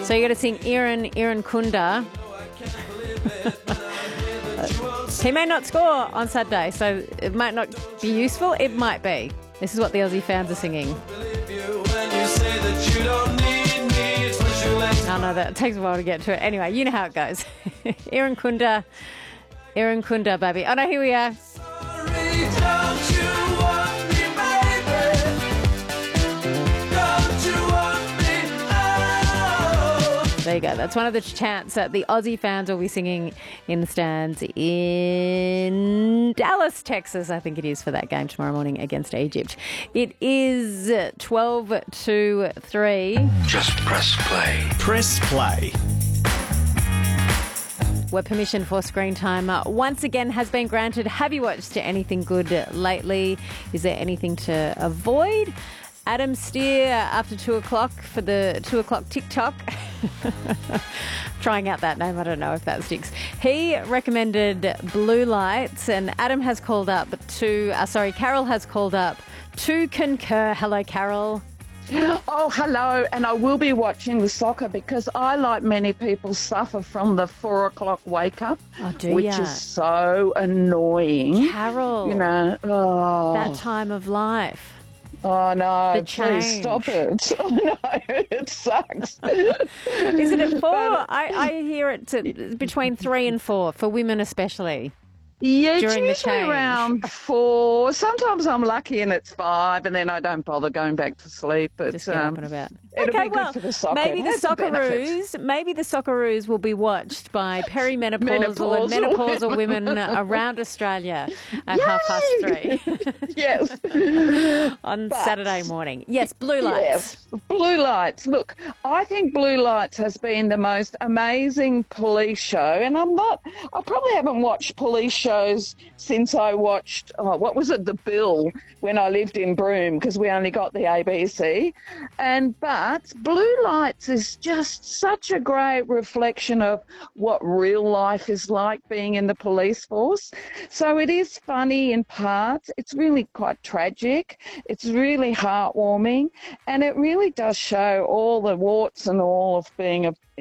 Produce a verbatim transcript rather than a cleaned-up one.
So you got to sing Iran, Iran Kunda. He may not score on Saturday, so it might not be useful. It might be. This is what the Aussie fans are singing. Oh, no, that takes a while to get to it. Anyway, you know how it goes. Iran Kunda, Iran Kunda, baby. Oh, no, here we are. There you go. That's one of the chants that the Aussie fans will be singing in the stands in Dallas, Texas, I think it is, for that game tomorrow morning against Egypt. It is twelve to three. Just press play. Press play. Where permission for screen time uh, once again has been granted. Have you watched anything good lately? Is there anything to avoid? Adam Steer after two o'clock for the two o'clock TikTok. Trying out that name. I don't know if that sticks. He recommended Blue Lights, and Adam has called up to, uh, sorry, Carol has called up to concur. Hello, Carol. Oh, hello. And I will be watching the soccer because I, like many people, suffer from the four o'clock wake up, Oh, do which ya? is so annoying. Carol. You know, oh, That time of life. oh no, The please change. stop it. Oh, no, it sucks. Isn't it four? I, I hear it to, between three and four, for women especially. Yeah, it's During the usually change. around four. Sometimes I'm lucky and it's five, and then I don't bother going back to sleep. But Just get um, up and about. it'll Okay, be good well, for the soccer. maybe It the has benefits. Socceroos, maybe the Socceroos will be watched by perimenopausal and Menopausal. menopausal women around Australia at half past three Yes. on But- Saturday morning. Yes, Blue Lights. Yes, Blue Lights. Look, I think Blue Lights has been the most amazing police show, and I'm not, I probably haven't watched police shows since I watched, oh, what was it, The Bill, when I lived in Broome, because we only got the A B C. And, but Blue Lights is just such a great reflection of what real life is like being in the police force. So it is funny in parts. It's really quite tragic. It's really heartwarming, and it really does show all the warts and all of being a